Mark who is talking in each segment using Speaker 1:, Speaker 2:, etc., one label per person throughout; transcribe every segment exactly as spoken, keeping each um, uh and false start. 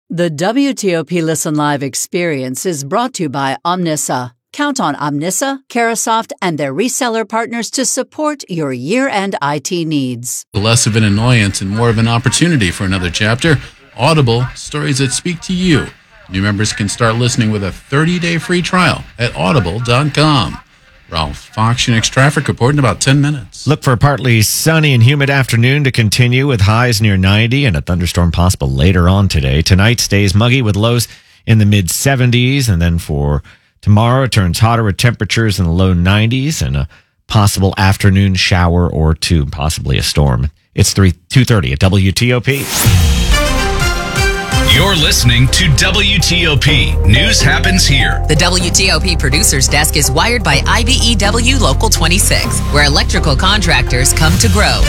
Speaker 1: The W T O P Listen Live experience is brought to you by Omnissa. Count on Omnissa, Carahsoft, and their reseller partners to support your year-end I T needs.
Speaker 2: Less of an annoyance and more of an opportunity for another chapter. Audible, stories that speak to you. New members can start listening with a thirty-day free trial at audible dot com. Ralph Fox, Phoenix traffic report in about ten minutes.
Speaker 3: Look for a partly sunny and humid afternoon to continue with highs near ninety and a thunderstorm possible later on today. Tonight stays muggy with lows in the mid seventies, and then for tomorrow it turns hotter with temperatures in the low nineties and a possible afternoon shower or two, possibly a storm. It's three two thirty at W T O P.
Speaker 4: You're listening to W T O P. News happens here.
Speaker 5: The W T O P producer's desk is wired by I B E W Local twenty-six, where electrical contractors come to grow.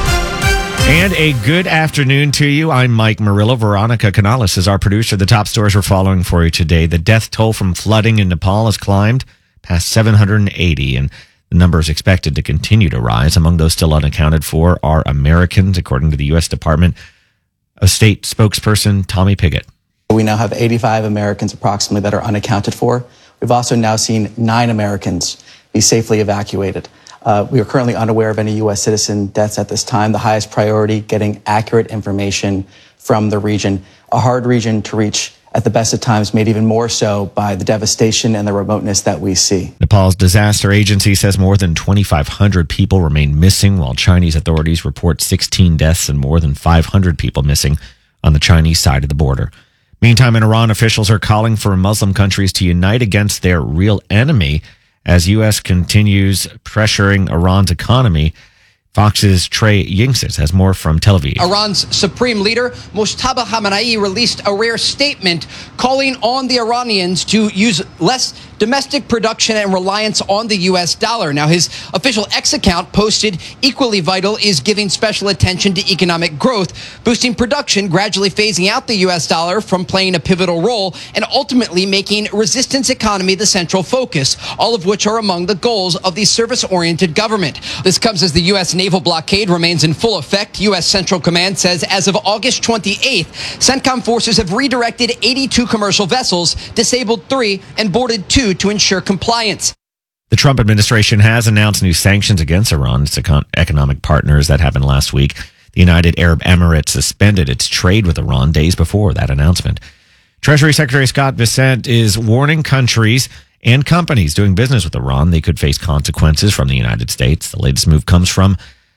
Speaker 3: And a good afternoon to you. I'm Mike Murillo. Veronica Canales is our producer. The top stories we're following for you today. The death toll from flooding in Nepal has climbed past seven hundred eighty, and the number is expected to continue to rise. Among those still unaccounted for are Americans, according to the U S Department of State spokesperson Tommy Pigott.
Speaker 6: We now have eighty-five Americans approximately that are unaccounted for. We've also now seen nine Americans be safely evacuated. Uh, we are currently unaware of any U S citizen deaths at this time. The highest priority, getting accurate information from the region, a hard region to reach at the best of times, made even more so by the devastation and the remoteness that we see.
Speaker 3: Nepal's disaster agency says more than twenty-five hundred people remain missing, while Chinese authorities report sixteen deaths and more than five hundred people missing on the Chinese side of the border. Meantime, in Iran, officials are calling for Muslim countries to unite against their real enemy as U S continues pressuring Iran's economy. Fox's Trey Yingsis has more from Tel Aviv.
Speaker 7: Iran's supreme leader, Mojtaba Khamenei, released a rare statement calling on the Iranians to use less domestic production and reliance on the U S dollar. Now, his official X account posted, equally vital is giving special attention to economic growth, boosting production, gradually phasing out the U S dollar from playing a pivotal role, and ultimately making resistance economy the central focus, all of which are among the goals of the service-oriented government. This comes as the U S naval blockade remains in full effect. U S Central Command says as of August twenty-eighth, CENTCOM forces have redirected eighty-two commercial vessels, disabled three, and boarded two to ensure compliance.
Speaker 3: The Trump administration has announced new sanctions against Iran, its econ- economic partners. That happened last week. The United Arab Emirates suspended its trade with Iran days before that announcement. Treasury Secretary Scott Bessent is warning countries and companies doing business with Iran they could face consequences from the United States. The latest move comes from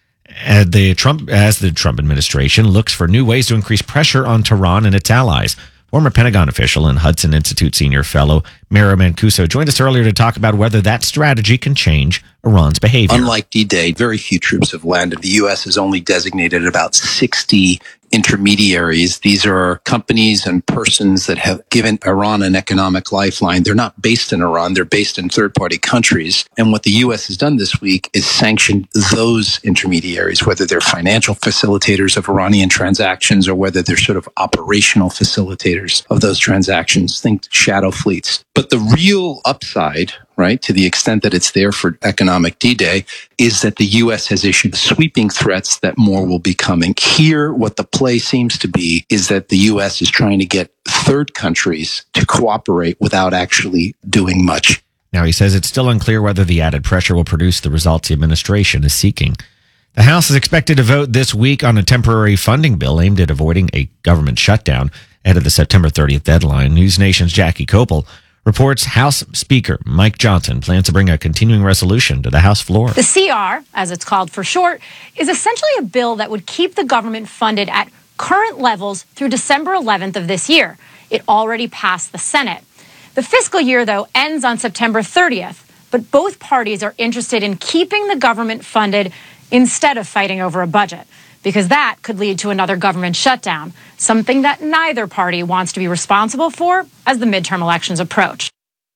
Speaker 3: as the Trump as the Trump administration looks for new ways to increase pressure on Tehran and its allies. Former Pentagon official and Hudson Institute senior fellow Mara Mancuso joined us earlier to talk about whether that strategy can change Iran's behavior.
Speaker 8: Unlike D-Day, very few troops have landed. The U S has only designated about sixty intermediaries. These are companies and persons that have given Iran an economic lifeline. They're not based in Iran. They're based in third-party countries. And what the U S has done this week is sanctioned those intermediaries, whether they're financial facilitators of Iranian transactions or whether they're sort of operational facilitators of those transactions. Think shadow fleets. But the real upside, right, to the extent that it's there for economic D-Day, is that the U S has issued sweeping threats that more will be coming. Here, what the play seems to be is that the U S is trying to get third countries to cooperate without actually doing much.
Speaker 3: Now, he says it's still unclear whether the added pressure will produce the results the administration is seeking. The House is expected to vote this week on a temporary funding bill aimed at avoiding a government shutdown ahead of the September thirtieth deadline. News Nation's Jackie Kopel reports House Speaker Mike Johnson plans to bring a continuing resolution to the House floor.
Speaker 9: The C R, as it's called for short, is essentially a bill that would keep the government funded at current levels through December eleventh of this year. It already passed the Senate. The fiscal year, though, ends on September thirtieth, but both parties are interested in keeping the government funded instead of fighting over a budget, because that could lead to another government shutdown, something that neither party wants to be responsible for as the midterm elections approach.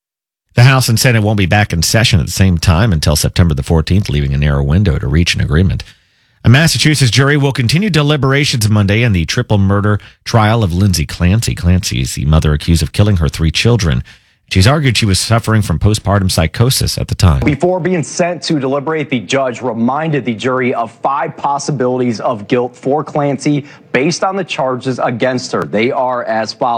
Speaker 3: The House and Senate won't be back in session at the same time until September the fourteenth, leaving a narrow window to reach an agreement. A Massachusetts jury will continue deliberations Monday in the triple murder trial of Lindsay Clancy. Clancy is the mother accused of killing her three children. She's argued she was suffering from postpartum psychosis at the time.
Speaker 10: Before being sent to deliberate, the judge reminded the jury of five possibilities of guilt for Clancy based on the charges against her. They are as follows.